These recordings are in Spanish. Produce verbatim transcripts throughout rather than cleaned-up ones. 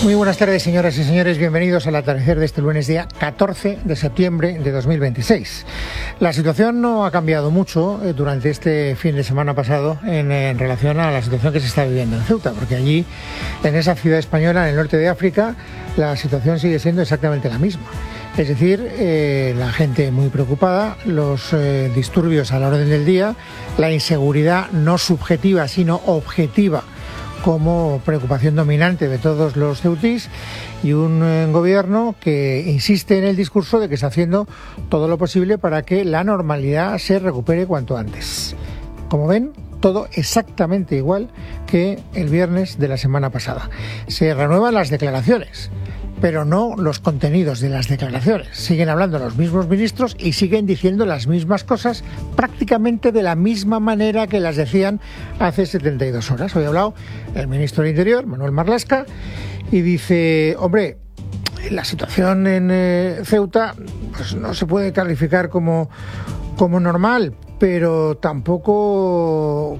Muy buenas tardes, señoras y señores. Bienvenidos al atardecer de este lunes, día catorce de septiembre de dos mil veintiséis. La situación no ha cambiado mucho eh, durante este fin de semana pasado en, en relación a la situación que se está viviendo en Ceuta, porque allí, en esa ciudad española, en el norte de África, la situación sigue siendo exactamente la misma. Es decir, eh, la gente muy preocupada, los eh, disturbios a la orden del día, la inseguridad no subjetiva, sino objetiva, como preocupación dominante de todos los ceutís, y un eh, gobierno que insiste en el discurso de que está haciendo todo lo posible para que la normalidad se recupere cuanto antes. Como ven, todo exactamente igual que el viernes de la semana pasada. Se renuevan las declaraciones, pero no los contenidos de las declaraciones. Siguen hablando los mismos ministros y siguen diciendo las mismas cosas prácticamente de la misma manera que las decían hace setenta y dos horas. Hoy ha hablado el ministro del Interior, Manuel Marlaska, y dice, hombre, la situación en eh, Ceuta pues no se puede calificar como, como normal, pero tampoco,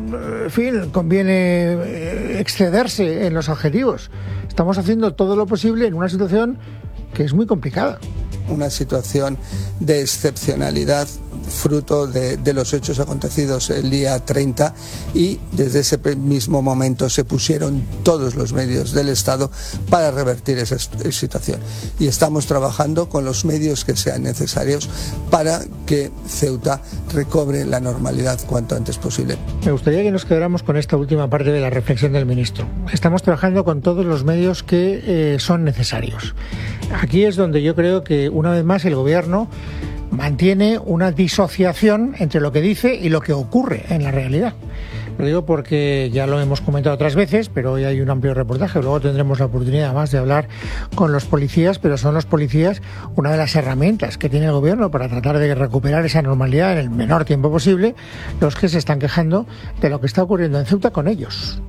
en fin, conviene excederse en los objetivos. Estamos haciendo todo lo posible en una situación que es muy complicada. Una situación de excepcionalidad fruto de, de los hechos acontecidos el día treinta, y desde ese mismo momento se pusieron todos los medios del Estado para revertir esa situación. Y estamos trabajando con los medios que sean necesarios para que Ceuta recobre la normalidad cuanto antes posible. Me gustaría que nos quedáramos con esta última parte de la reflexión del ministro. Estamos trabajando con todos los medios que eh, son necesarios. Aquí es donde yo creo que una vez más el gobierno mantiene una disociación entre lo que dice y lo que ocurre en la realidad. Lo digo porque ya lo hemos comentado otras veces, pero hoy hay un amplio reportaje. Luego tendremos la oportunidad además de hablar con los policías, pero son los policías una de las herramientas que tiene el gobierno para tratar de recuperar esa normalidad en el menor tiempo posible, los que se están quejando de lo que está ocurriendo en Ceuta con ellos.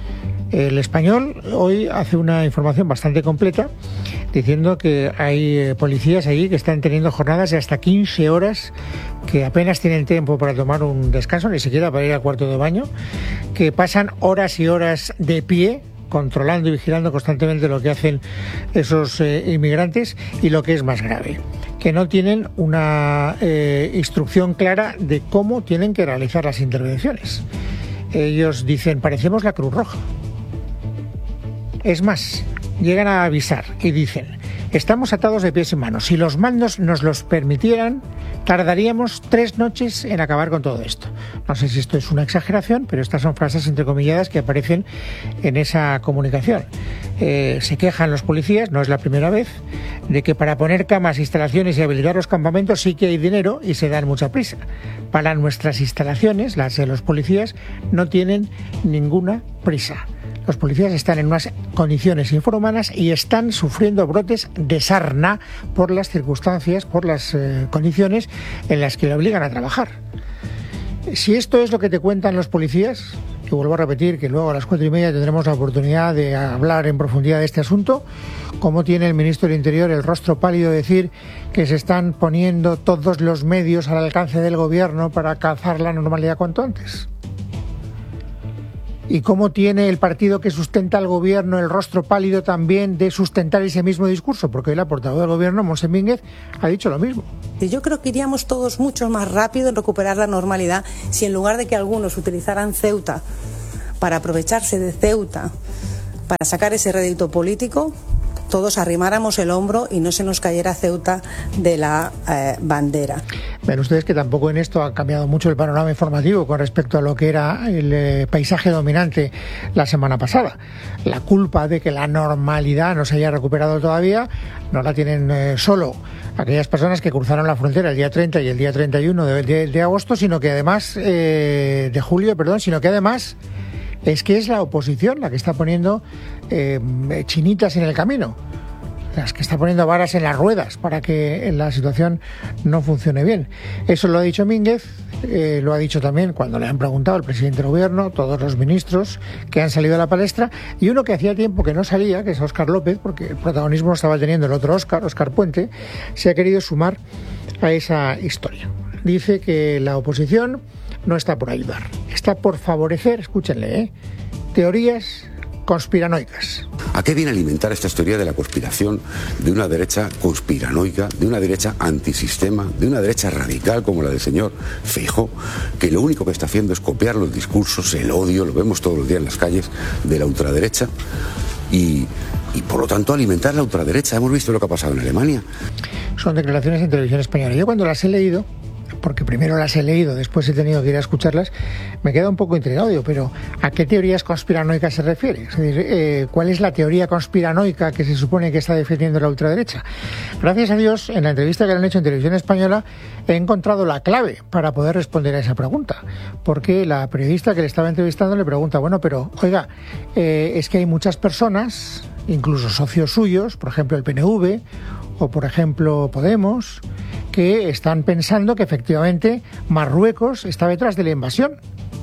El Español hoy hace una información bastante completa diciendo que hay policías allí que están teniendo jornadas de hasta quince horas, que apenas tienen tiempo para tomar un descanso, ni siquiera para ir al cuarto de baño, que pasan horas y horas de pie controlando y vigilando constantemente lo que hacen esos eh, inmigrantes, y lo que es más grave, que no tienen una eh, instrucción clara de cómo tienen que realizar las intervenciones. Ellos dicen, parecemos la Cruz Roja. Es más, llegan a avisar y dicen, estamos atados de pies y manos. Si los mandos nos los permitieran, tardaríamos tres noches en acabar con todo esto. No sé si esto es una exageración, pero estas son frases entrecomilladas que aparecen en esa comunicación. Eh, se quejan los policías, no es la primera vez, de que para poner camas, instalaciones y habilitar los campamentos sí que hay dinero y se dan mucha prisa. Para nuestras instalaciones, las de los policías, no tienen ninguna prisa. Los policías están en unas condiciones infrahumanas y están sufriendo brotes de sarna por las circunstancias, por las eh, condiciones en las que le obligan a trabajar. Si esto es lo que te cuentan los policías, que vuelvo a repetir que luego a las cuatro y media tendremos la oportunidad de hablar en profundidad de este asunto, ¿cómo tiene el ministro del Interior el rostro pálido de decir que se están poniendo todos los medios al alcance del gobierno para alcanzar la normalidad cuanto antes? ¿Y cómo tiene el partido que sustenta al gobierno el rostro pálido también de sustentar ese mismo discurso? Porque hoy la portavoz del gobierno, Monse Mínguez, ha dicho lo mismo. Yo creo que iríamos todos mucho más rápido en recuperar la normalidad si, en lugar de que algunos utilizaran Ceuta para aprovecharse de Ceuta, para sacar ese rédito político, todos arrimáramos el hombro y no se nos cayera Ceuta de la eh, bandera. Ven ustedes que tampoco en esto ha cambiado mucho el panorama informativo con respecto a lo que era el eh, paisaje dominante la semana pasada. La culpa de que la normalidad no se haya recuperado todavía no la tienen eh, solo aquellas personas que cruzaron la frontera el día treinta y el día treinta y uno de, de, de agosto, sino que además, eh, de julio, perdón, sino que además es que es la oposición la que está poniendo eh, chinitas en el camino, las que está poniendo varas en las ruedas para que la situación no funcione bien. Eso lo ha dicho Mínguez, eh, lo ha dicho también cuando le han preguntado al presidente del gobierno, todos los ministros que han salido a la palestra, y uno que hacía tiempo que no salía, que es Óscar López, porque el protagonismo lo estaba teniendo el otro Óscar, Óscar Puente, se ha querido sumar a esa historia. Dice que la oposición no está por ayudar, está por favorecer, escúchenle, ¿eh? teorías conspiranoicas. ¿A qué viene alimentar esta teoría de la conspiración de una derecha conspiranoica, de una derecha antisistema, de una derecha radical como la del señor Feijóo, que lo único que está haciendo es copiar los discursos, el odio, lo vemos todos los días en las calles, de la ultraderecha y, y por lo tanto alimentar la ultraderecha? Hemos visto lo que ha pasado en Alemania. Son declaraciones en televisión española. Yo cuando las he leído, porque primero las he leído, después he tenido que ir a escucharlas, me queda un poco intrigado, digo, pero ¿a qué teorías conspiranoicas se refiere? Es decir, eh, ¿cuál es la teoría conspiranoica que se supone que está defendiendo la ultraderecha? Gracias a Dios, en la entrevista que le han hecho en televisión española, he encontrado la clave para poder responder a esa pregunta, porque la periodista que le estaba entrevistando le pregunta, bueno, pero, oiga, eh, es que hay muchas personas, incluso socios suyos, por ejemplo el P N V, o por ejemplo Podemos, que están pensando que efectivamente Marruecos está detrás de la invasión.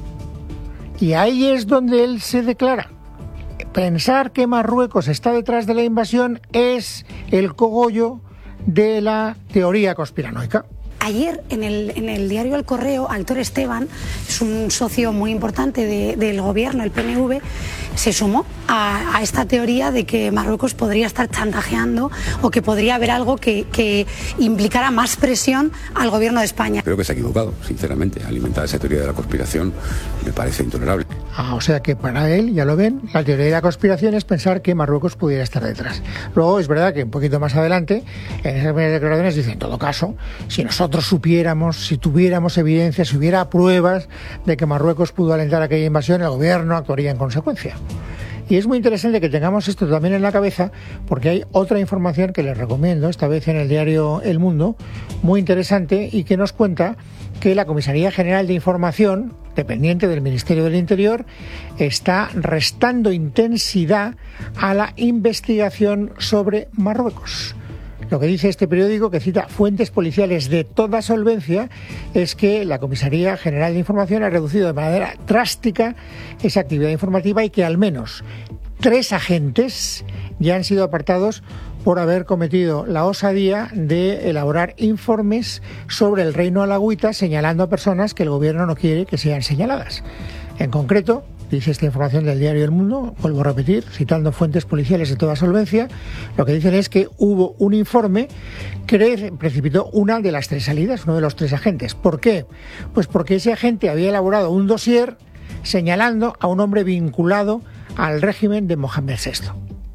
Y ahí es donde él se declara. Pensar que Marruecos está detrás de la invasión es el cogollo de la teoría conspiranoica. Ayer en el, en el diario El Correo, Aitor Esteban, es un socio muy importante de, del gobierno, el P N V, se sumó a, a esta teoría de que Marruecos podría estar chantajeando o que podría haber algo que, que implicara más presión al gobierno de España. Creo que se ha equivocado, sinceramente. Alimentar esa teoría de la conspiración me parece intolerable. Ah, o sea que para él, ya lo ven, la teoría de la conspiración es pensar que Marruecos pudiera estar detrás. Luego es verdad que un poquito más adelante, en esas primeras declaraciones dice, en todo caso, si nosotros supiéramos, si tuviéramos evidencia, si hubiera pruebas de que Marruecos pudo alentar aquella invasión, el gobierno actuaría en consecuencia. Y es muy interesante que tengamos esto también en la cabeza, porque hay otra información que les recomiendo, esta vez en el diario El Mundo, muy interesante, y que nos cuenta que la Comisaría General de Información, dependiente del Ministerio del Interior, está restando intensidad a la investigación sobre Marruecos. Lo que dice este periódico, que cita fuentes policiales de toda solvencia, es que la Comisaría General de Información ha reducido de manera drástica esa actividad informativa y que al menos tres agentes ya han sido apartados por haber cometido la osadía de elaborar informes sobre el Reino Alagüita señalando a personas que el gobierno no quiere que sean señaladas. En concreto, dice esta información del diario El Mundo, vuelvo a repetir, citando fuentes policiales de toda solvencia, lo que dicen es que hubo un informe que precipitó una de las tres salidas, uno de los tres agentes. ¿Por qué? Pues porque ese agente había elaborado un dossier señalando a un hombre vinculado al régimen de Mohamed sexto.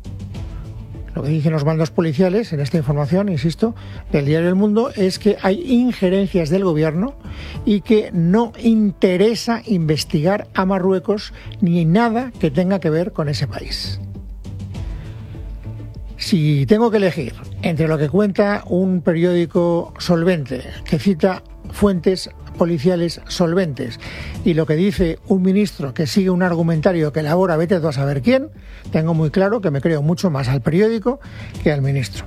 Lo que dicen los mandos policiales en esta información, insisto, del diario El Mundo, es que hay injerencias del gobierno y que no interesa investigar a Marruecos ni nada que tenga que ver con ese país. Si tengo que elegir entre lo que cuenta un periódico solvente, que cita fuentes policiales solventes, y lo que dice un ministro que sigue un argumentario que elabora vete tú a saber quién, tengo muy claro que me creo mucho más al periódico que al ministro.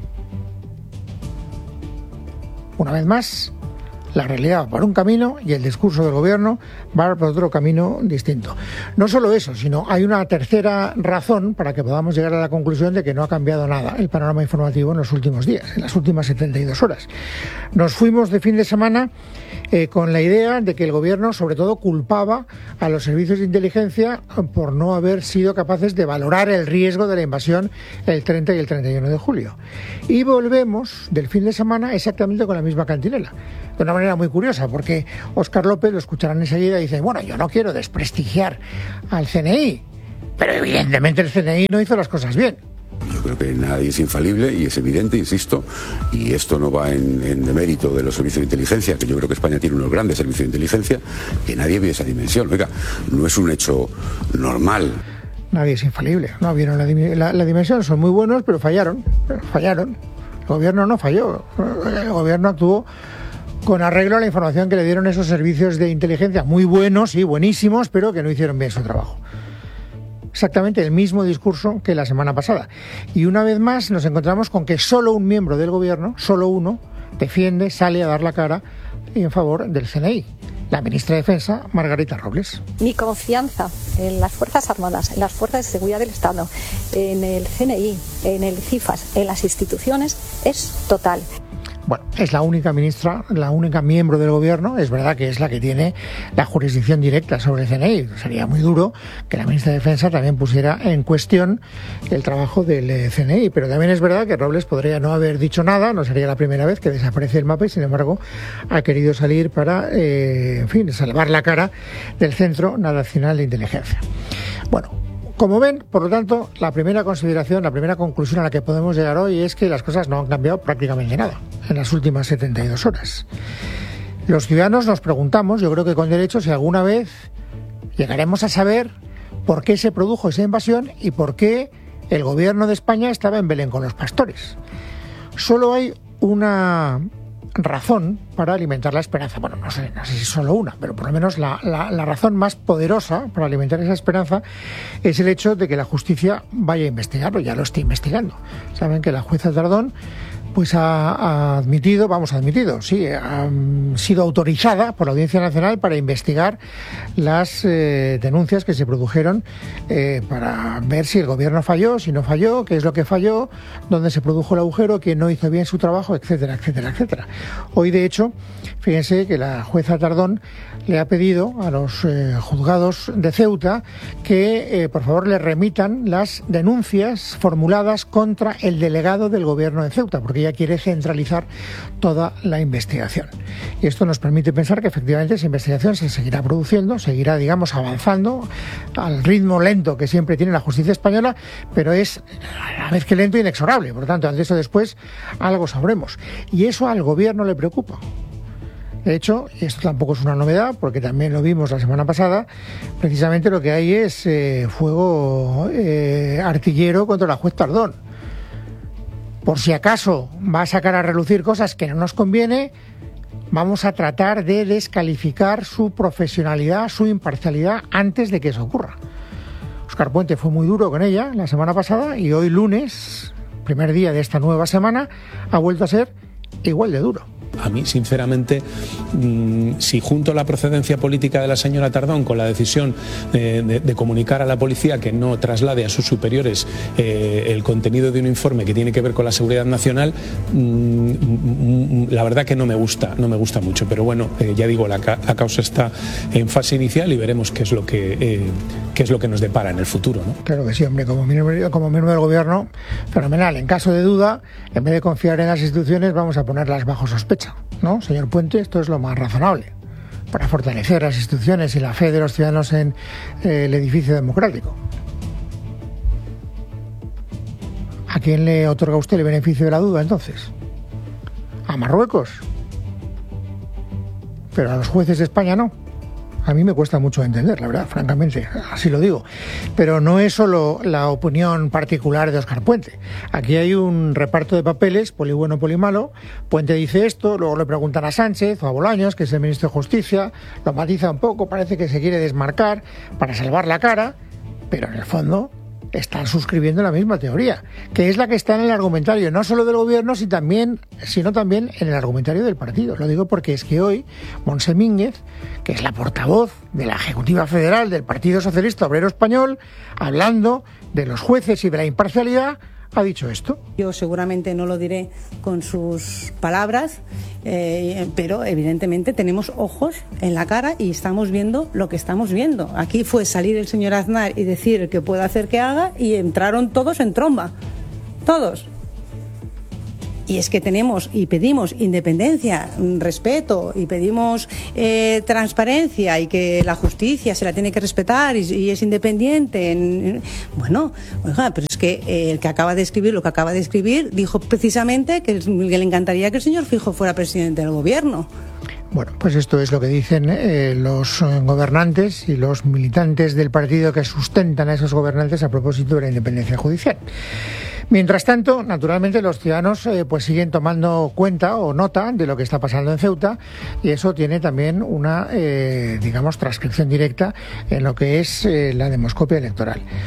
Una vez más, la realidad va por un camino y el discurso del gobierno va por otro camino distinto. No solo eso, sino hay una tercera razón para que podamos llegar a la conclusión de que no ha cambiado nada el panorama informativo en los últimos días, en las últimas setenta y dos horas. Nos fuimos de fin de semana eh, con la idea de que el gobierno sobre todo culpaba a los servicios de inteligencia por no haber sido capaces de valorar el riesgo de la invasión el treinta y el treinta y uno de julio. Y volvemos del fin de semana exactamente con la misma cantinela. De una manera muy curiosa, porque Óscar López, lo escucharán enseguida, dice, bueno, yo no quiero desprestigiar al C N I, pero evidentemente el C N I no hizo las cosas bien. Yo creo que nadie es infalible y es evidente, insisto, y esto no va en, en demérito de los servicios de inteligencia, que yo creo que España tiene unos grandes servicios de inteligencia, que nadie vio esa dimensión. Oiga, no es un hecho normal. Nadie es infalible, no vieron la, la, la dimensión, son muy buenos, pero fallaron, fallaron. El gobierno no falló, el gobierno actuó con arreglo a la información que le dieron esos servicios de inteligencia, muy buenos y buenísimos, pero que no hicieron bien su trabajo. Exactamente el mismo discurso que la semana pasada. Y una vez más nos encontramos con que solo un miembro del gobierno, solo uno, defiende, sale a dar la cara en favor del C N I. La ministra de Defensa, Margarita Robles. Mi confianza en las Fuerzas Armadas, en las Fuerzas de Seguridad del Estado, en el C N I, en el CIFAS, en las instituciones, es total. Bueno, es la única ministra, la única miembro del gobierno, es verdad que es la que tiene la jurisdicción directa sobre el C N I. Sería muy duro que la ministra de Defensa también pusiera en cuestión el trabajo del C N I, pero también es verdad que Robles podría no haber dicho nada, no sería la primera vez que desaparece el mapa y sin embargo ha querido salir para, eh, en fin, salvar la cara del Centro Nacional de Inteligencia. Bueno, como ven, por lo tanto, la primera consideración, la primera conclusión a la que podemos llegar hoy es que las cosas no han cambiado prácticamente nada en las últimas setenta y dos horas. Los ciudadanos nos preguntamos, yo creo que con derecho, si alguna vez llegaremos a saber por qué se produjo esa invasión y por qué el gobierno de España estaba en Belén con los pastores. Solo hay una razón para alimentar la esperanza. Bueno, no sé, no sé si solo una, pero por lo menos la, la, la razón más poderosa para alimentar esa esperanza es el hecho de que la justicia vaya a investigarlo, ya lo está investigando. Saben que la jueza Tardón pues ha, ha admitido, vamos, ha admitido, sí, ha sido autorizada por la Audiencia Nacional para investigar las eh, denuncias que se produjeron eh, para ver si el gobierno falló, si no falló, qué es lo que falló, dónde se produjo el agujero, quién no hizo bien su trabajo, etcétera, etcétera, etcétera. Hoy, de hecho, fíjense que la jueza Tardón le ha pedido a los eh, juzgados de Ceuta que, eh, por favor, le remitan las denuncias formuladas contra el delegado del gobierno de Ceuta, porque ella quiere centralizar toda la investigación. Y esto nos permite pensar que efectivamente esa investigación se seguirá produciendo, seguirá, digamos, avanzando al ritmo lento que siempre tiene la justicia española, pero es a la vez que lento e inexorable. Por lo tanto, antes o después algo sabremos. Y eso al gobierno le preocupa. De hecho, esto tampoco es una novedad, porque también lo vimos la semana pasada, precisamente lo que hay es eh, fuego eh, artillero contra la juez Tardón. Por si acaso va a sacar a relucir cosas que no nos conviene, vamos a tratar de descalificar su profesionalidad, su imparcialidad, antes de que eso ocurra. Óscar Puente fue muy duro con ella la semana pasada y hoy lunes, primer día de esta nueva semana, ha vuelto a ser igual de duro. A mí, sinceramente, mmm, si junto la procedencia política de la señora Tardón con la decisión eh, de, de comunicar a la policía que no traslade a sus superiores eh, el contenido de un informe que tiene que ver con la seguridad nacional, mmm, la verdad que no me gusta, no me gusta mucho. Pero bueno, eh, ya digo, la, la causa está en fase inicial y veremos qué es lo que eh, qué es lo que nos depara en el futuro, ¿no? Claro que sí, hombre, como miembro, como miembro del gobierno, fenomenal. En caso de duda, en vez de confiar en las instituciones, vamos a ponerlas bajo sospecha. ¿No, señor Puente? Esto es lo más razonable para fortalecer las instituciones y la fe de los ciudadanos en eh, el edificio democrático. ¿A quién le otorga usted el beneficio de la duda, entonces? ¿A Marruecos? Pero a los jueces de España no. A mí me cuesta mucho entender, la verdad, francamente, así lo digo. Pero no es solo la opinión particular de Óscar Puente. Aquí hay un reparto de papeles, poli bueno, poli malo. Puente dice esto, luego le preguntan a Sánchez o a Bolaños, que es el ministro de Justicia, lo matiza un poco, parece que se quiere desmarcar para salvar la cara, pero en el fondo están suscribiendo la misma teoría, que es la que está en el argumentario, no solo del gobierno, sino también, sino también en el argumentario del partido. Lo digo porque es que hoy Montse Mínguez, que es la portavoz de la Ejecutiva Federal del Partido Socialista Obrero Español, hablando de los jueces y de la imparcialidad, ha dicho esto. Yo seguramente no lo diré con sus palabras, eh, pero evidentemente tenemos ojos en la cara y estamos viendo lo que estamos viendo. Aquí fue salir el señor Aznar y decir que puede hacer que haga y entraron todos en tromba, todos. Y es que tenemos y pedimos independencia, respeto y pedimos eh, transparencia y que la justicia se la tiene que respetar y, y es independiente. Bueno, oiga, pero es que eh, el que acaba de escribir lo que acaba de escribir dijo precisamente que, que le encantaría que el señor Feijóo fuera presidente del gobierno. Bueno, pues esto es lo que dicen eh, los gobernantes y los militantes del partido que sustentan a esos gobernantes a propósito de la independencia judicial. Mientras tanto, naturalmente, los ciudadanos eh, pues siguen tomando cuenta o nota de lo que está pasando en Ceuta y eso tiene también una, eh, digamos, transcripción directa en lo que es eh, la demoscopia electoral.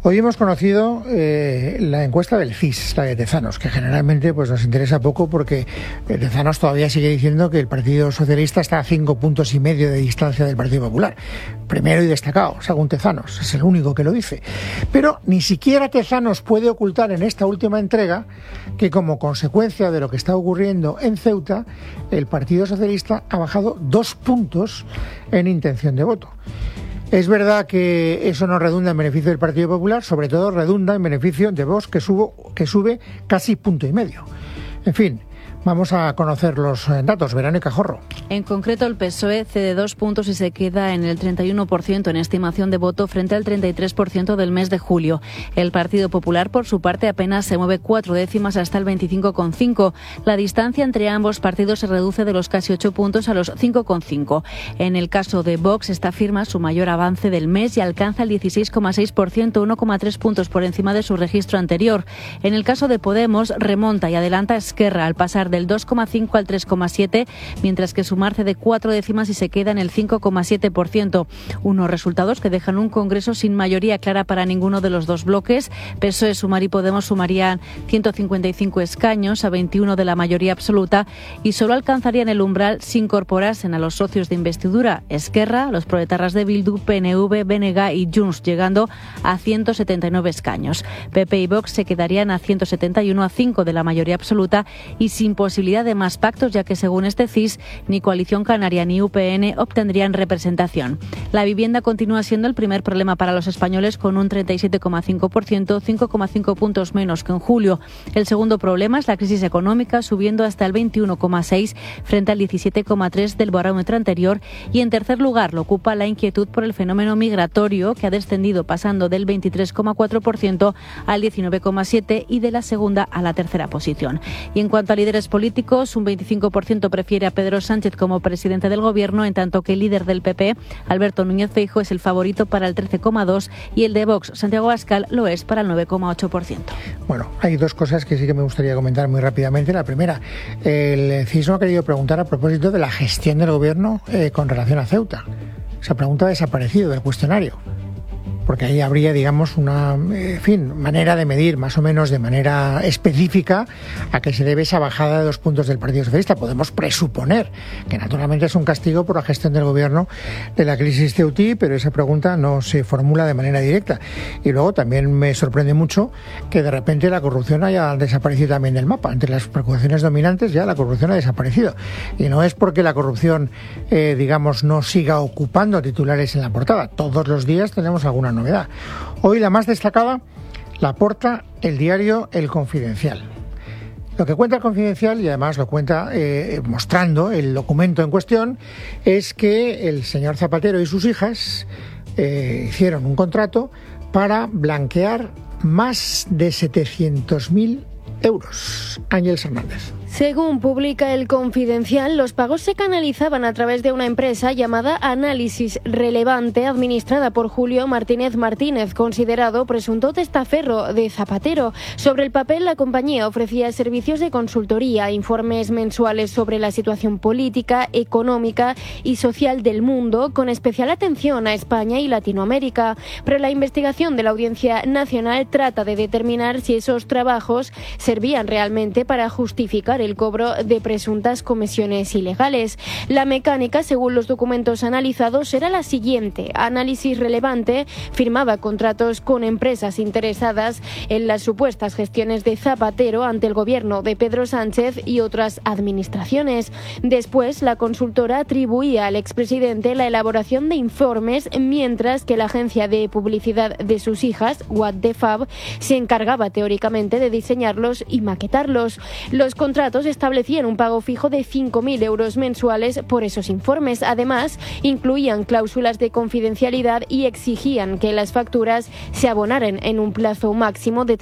Hoy hemos conocido eh, la encuesta del C I S, la de Tezanos, que generalmente pues nos interesa poco porque Tezanos todavía sigue diciendo que el Partido Socialista está a cinco puntos y medio de distancia del Partido Popular. Primero y destacado, según Tezanos, es el único que lo dice. Pero ni siquiera Tezanos puede ocultar en esta última entrega que como consecuencia de lo que está ocurriendo en Ceuta, el Partido Socialista ha bajado dos puntos en intención de voto. Es verdad que eso no redunda en beneficio del Partido Popular, sobre todo redunda en beneficio de Vox, que, subo, que sube casi punto y medio. En fin, vamos a conocer los datos. Verónica Jorro. En concreto, el P S O E cede dos puntos y se queda en el treinta y uno por ciento en estimación de voto frente al treinta y tres por ciento del mes de julio. El Partido Popular, por su parte, apenas se mueve cuatro décimas hasta el veinticinco coma cinco. La distancia entre ambos partidos se reduce de los casi ocho puntos a los cinco coma cinco. En el caso de Vox, esta firma su mayor avance del mes y alcanza el dieciséis coma seis por ciento, uno coma tres puntos por encima de su registro anterior. En el caso de Podemos, remonta y adelanta a Esquerra al pasar del dos coma cinco al tres coma siete, mientras que Sumar cede cuatro décimas y se queda en el cinco coma siete por ciento. Unos resultados que dejan un Congreso sin mayoría clara para ninguno de los dos bloques. P S O E, Sumar y Podemos sumarían ciento cincuenta y cinco escaños a veintiuno de la mayoría absoluta y solo alcanzarían el umbral si incorporasen a los socios de investidura Esquerra, los proetarras de Bildu, P N V, B N G y Junts, llegando a ciento setenta y nueve escaños. P P y Vox se quedarían a ciento setenta y uno a cinco de la mayoría absoluta y sin posibilidad de más pactos, ya que según este C I S, ni Coalición Canaria ni U P N obtendrían representación. La vivienda continúa siendo el primer problema para los españoles, con un treinta y siete coma cinco por ciento, cinco coma cinco puntos menos que en julio. El segundo problema es la crisis económica, subiendo hasta el veintiuno coma seis frente al diecisiete coma tres del barómetro anterior. Y en tercer lugar lo ocupa la inquietud por el fenómeno migratorio, que ha descendido pasando del veintitrés coma cuatro por ciento al diecinueve coma siete por ciento y de la segunda a la tercera posición. Y en cuanto a líderes políticos, un veinticinco por ciento prefiere a Pedro Sánchez como presidente del Gobierno, en tanto que el líder del P P, Alberto Núñez Feijóo, es el favorito para el trece coma dos por ciento y el de Vox, Santiago Abascal, lo es para el nueve coma ocho por ciento. Bueno, hay dos cosas que sí que me gustaría comentar muy rápidamente. La primera, el C I S ha querido preguntar a propósito de la gestión del Gobierno eh, con relación a Ceuta. Esa pregunta ha desaparecido del cuestionario, porque ahí habría, digamos, una en fin, manera de medir más o menos de manera específica a qué se debe esa bajada de dos puntos del Partido Socialista. Podemos presuponer que naturalmente es un castigo por la gestión del Gobierno de la crisis ceutí, pero esa pregunta no se formula de manera directa. Y luego también me sorprende mucho que de repente la corrupción haya desaparecido también del mapa. Entre las preocupaciones dominantes ya la corrupción ha desaparecido. Y no es porque la corrupción, eh, digamos, no siga ocupando titulares en la portada. Todos los días tenemos alguna novedad. Hoy la más destacada la aporta el diario El Confidencial. Lo que cuenta El Confidencial, y además lo cuenta eh, mostrando el documento en cuestión, es que el señor Zapatero y sus hijas eh, hicieron un contrato para blanquear más de setecientos mil euros. Ángeles Hernández. Según publica El Confidencial, los pagos se canalizaban a través de una empresa llamada Análisis Relevante, administrada por Julio Martínez Martínez, considerado presunto testaferro de Zapatero. Sobre el papel, la compañía ofrecía servicios de consultoría, informes mensuales sobre la situación política, económica y social del mundo, con especial atención a España y Latinoamérica. Pero la investigación de la Audiencia Nacional trata de determinar si esos trabajos servían realmente para justificar el cobro de presuntas comisiones ilegales. La mecánica, según los documentos analizados, era la siguiente. Análisis Relevante firmaba contratos con empresas interesadas en las supuestas gestiones de Zapatero ante el gobierno de Pedro Sánchez y otras administraciones. Después, la consultora atribuía al expresidente la elaboración de informes, mientras que la agencia de publicidad de sus hijas, What the Fab, se encargaba teóricamente de diseñarlos y maquetarlos. Los contratos establecían un pago fijo de cinco mil euros mensuales por esos informes. Además, incluían cláusulas de confidencialidad y exigían que las facturas se abonaran en un plazo máximo de